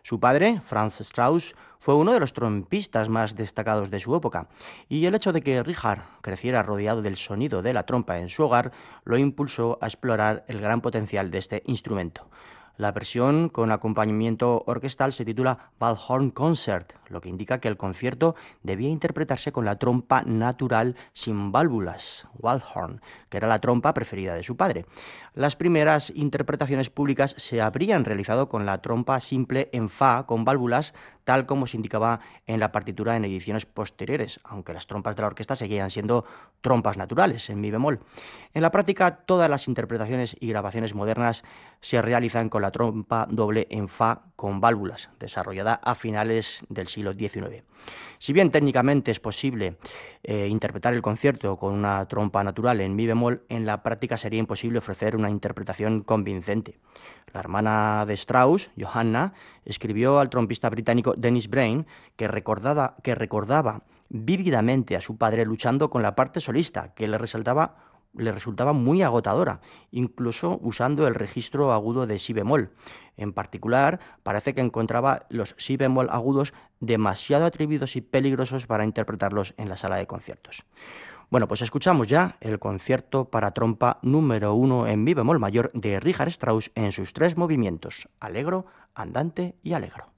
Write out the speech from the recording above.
Su padre, Franz Strauss, fue uno de los trompistas más destacados de su época, y el hecho de que Richard creciera rodeado del sonido de la trompa en su hogar lo impulsó a explorar el gran potencial de este instrumento. La versión con acompañamiento orquestal se titula Waldhorn Concert, lo que indica que el concierto debía interpretarse con la trompa natural sin válvulas, Waldhorn, que era la trompa preferida de su padre. Las primeras interpretaciones públicas se habrían realizado con la trompa simple en fa con válvulas, tal como se indicaba en la partitura en ediciones posteriores, aunque las trompas de la orquesta seguían siendo trompas naturales en mi bemol. En la práctica, todas las interpretaciones y grabaciones modernas se realizan con la trompa doble en fa con válvulas, desarrollada a finales del siglo XIX. Si bien técnicamente es posible interpretar el concierto con una trompa natural en mi bemol, en la práctica sería imposible ofrecer una interpretación convincente. La hermana de Strauss, Johanna, escribió al trompista británico Dennis Brain que recordaba vívidamente a su padre luchando con la parte solista, que le resultaba muy agotadora, incluso usando el registro agudo de si bemol. En particular, parece que encontraba los si bemol agudos demasiado atrevidos y peligrosos para interpretarlos en la sala de conciertos. Bueno, pues escuchamos ya el concierto para trompa número 1 en mi bemol mayor de Richard Strauss en sus 3 movimientos, alegro, andante y alegro.